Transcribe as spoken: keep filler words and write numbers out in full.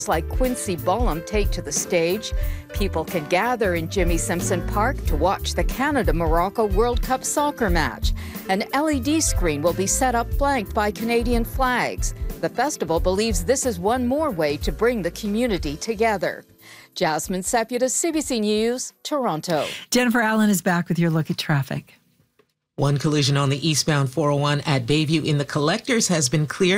like Quincy Bollum take to the stage. People can gather in Jimmy Simpson Park to watch the Canada-Morocco World Cup soccer match. An L E D screen will be set up flanked by Canadian flags. The festival believes this is one more way to bring the community together. Jasmine Sepulveda, C B C News, Toronto. Jennifer Allen is back with your look at traffic. One collision on the eastbound four oh one at Bayview in the Collectors has been cleared.